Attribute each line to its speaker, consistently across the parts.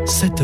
Speaker 1: 7h.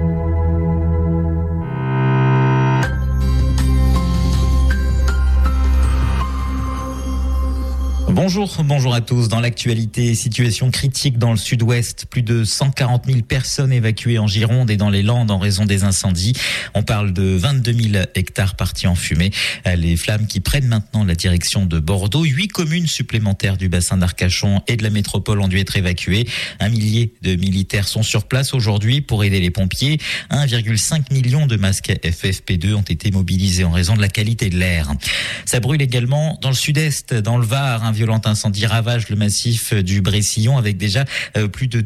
Speaker 2: Bonjour à tous. Dans l'actualité, situation critique dans le sud-ouest. Plus de 140 000 personnes évacuées en Gironde et dans les Landes en raison des incendies. On parle de 22 000 hectares partis en fumée. Les flammes qui prennent maintenant la direction de Bordeaux. 8 communes supplémentaires du bassin d'Arcachon et de la métropole ont dû être évacuées. 1 millier de militaires sont sur place aujourd'hui pour aider les pompiers. 1,5 million de masques FFP2 ont été mobilisés en raison de la qualité de l'air. Ça brûle également dans le sud-est, dans le Var. Un violent incendie ravage le massif du Brécillon avec déjà plus de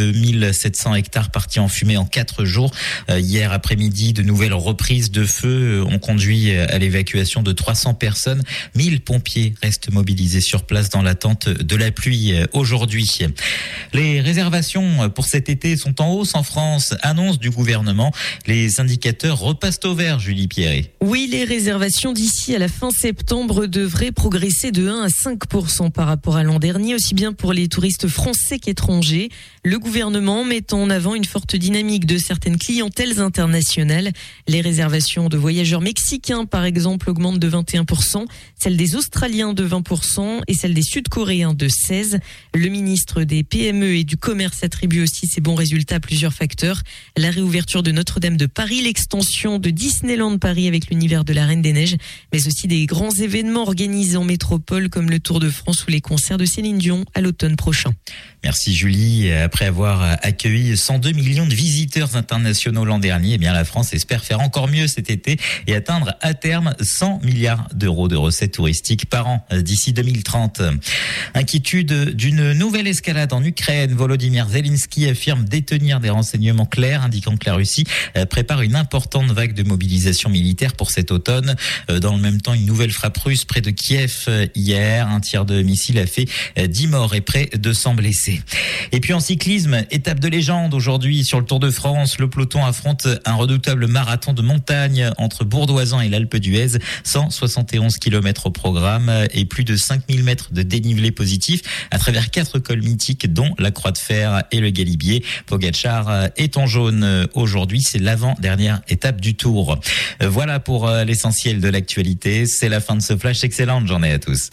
Speaker 2: 2700 hectares partis en fumée en 4 jours. Hier après-midi, de nouvelles reprises de feu ont conduit à l'évacuation de 300 personnes. 1000 pompiers restent mobilisés sur place dans l'attente de la pluie aujourd'hui. Les réservations pour cet été sont en hausse en France. Annonce du gouvernement. Les indicateurs repassent au vert, Julie Pierret.
Speaker 3: Oui, les réservations d'ici à la fin septembre devraient progresser de 1 à 5% par rapport à l'an dernier, aussi bien pour les touristes français qu'étrangers. Le gouvernement met en avant une forte dynamique de certaines clientèles internationales. Les réservations de voyageurs mexicains, par exemple, augmentent de 21%, celles des Australiens de 20% et celles des Sud-Coréens de 16%. Le ministre des PME et du Commerce attribue aussi ces bons résultats à plusieurs facteurs. La réouverture de Notre-Dame de Paris, l'extension de Disneyland Paris avec l'univers de la Reine des Neiges, mais aussi des grands événements organisés en métropole comme le Tour de France ou les concerts de Céline Dion à l'automne prochain.
Speaker 2: Merci Julie. Après avoir accueilli 102 millions de visiteurs internationaux l'an dernier, eh bien la France espère faire encore mieux cet été et atteindre à terme 100 milliards d'euros de recettes touristiques par an d'ici 2030. Inquiétude d'une nouvelle escalade en Ukraine. Volodymyr Zelensky affirme détenir des renseignements clairs indiquant que la Russie prépare une importante vague de mobilisation militaire pour cet automne. Dans le même temps, une nouvelle frappe russe près de Kiev hier. Un tir de missile a fait 10 morts et près de 100 blessés. Et puis en cyclisme, étape de légende aujourd'hui sur le Tour de France. Le peloton affronte un redoutable marathon de montagne entre Bourdoisan et l'Alpe d'Huez. 171 km au programme et plus de 5000 mètres de dénivelé positif à travers 4 cols mythiques dont la Croix de Fer et le Galibier. Pogačar est en jaune aujourd'hui. C'est l'avant-dernière étape du Tour. Voilà pour l'essentiel de l'actualité. C'est la fin de ce flash. Excellente journée à tous.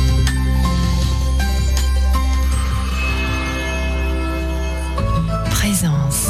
Speaker 3: Présence.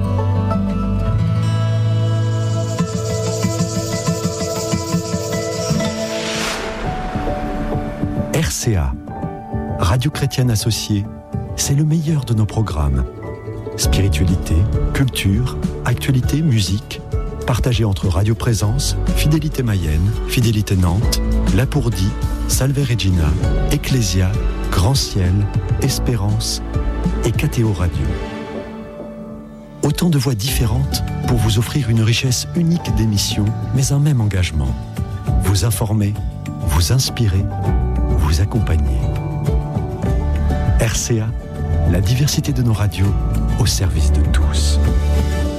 Speaker 1: RCA, Radio Chrétienne Associée, c'est le meilleur de nos programmes. Spiritualité, culture, actualité, musique, partagé entre Radio Présence, Fidélité Mayenne, Fidélité Nantes, Lapourdie, Salve Regina, Ecclésia, Grand Ciel, Espérance et KTO Radio. Autant de voix différentes pour vous offrir une richesse unique d'émissions, mais un même engagement. Vous informer, vous inspirer, vous accompagner. RCA, la diversité de nos radios au service de tous.